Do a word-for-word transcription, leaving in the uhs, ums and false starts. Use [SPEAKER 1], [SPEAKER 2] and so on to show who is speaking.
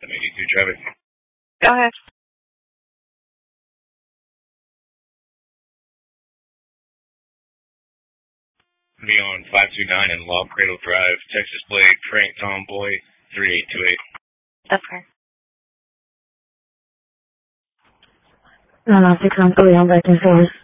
[SPEAKER 1] seven eighty-two traffic.
[SPEAKER 2] Go ahead.
[SPEAKER 1] Be on five two nine and Law Cradle Drive, Texas Blade, Frank Tomboy, three eight two eight.
[SPEAKER 2] Okay.
[SPEAKER 3] No, no, six one three, I'm back in service.